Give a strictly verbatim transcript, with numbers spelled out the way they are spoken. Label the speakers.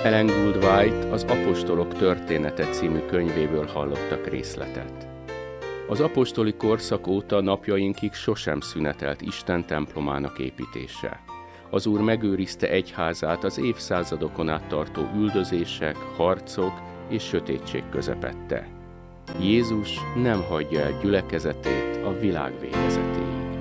Speaker 1: Ellen Gould-White az Apostolok története című könyvéből hallottak részletet. Az apostoli korszak óta napjainkig sosem szünetelt Isten templomának építése. Az Úr megőrizte egyházát az évszázadokon át tartó üldözések, harcok és sötétség közepette. Jézus nem hagyja el gyülekezetét a világ végezetéig.